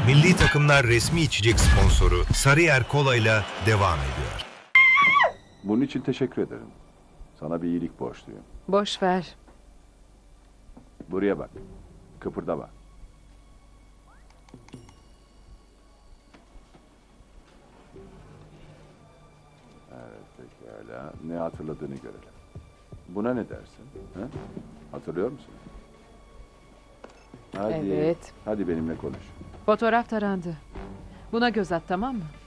Milli takımlar resmi içecek sponsoru Sarıyer Kola ile devam ediyor. Bunun için teşekkür ederim. Sana bir iyilik borçluyum. Boş ver. Buraya bak. Kıpırdama. Evet, pekala. Ne hatırladığını görelim. Buna ne dersin? Ha? Hatırlıyor musun? Hadi, Evet. hadi benimle konuş. Fotoğraf tarandı. Buna göz at, tamam mı?